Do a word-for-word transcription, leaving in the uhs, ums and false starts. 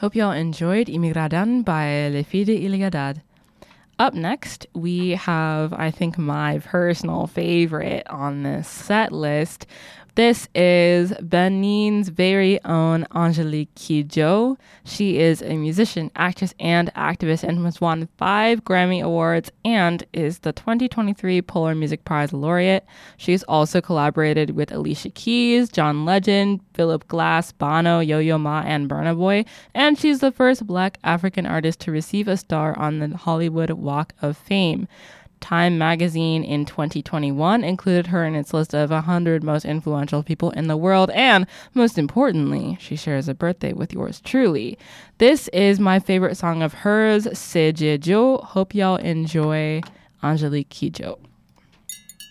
Hope y'all enjoyed Imigradan by Le Filles de Iligadad. Up next, we have, I think, my personal favorite on this set list. This is Benin's very own Angelique Kidjo. She is a musician, actress, and activist and has won five Grammy Awards and is the twenty twenty-three Polar Music Prize laureate. She's also collaborated with Alicia Keys, John Legend, Philip Glass, Bono, Yo-Yo Ma, and Burna Boy. And she's the first Black African artist to receive a star on the Hollywood Walk of Fame. Time magazine in twenty twenty-one included her in its list of one hundred most influential people in the world, and most importantly, she shares a birthday with yours truly. This is my favorite song of hers, Sejejo. Hope y'all enjoy Angelique Kidjo.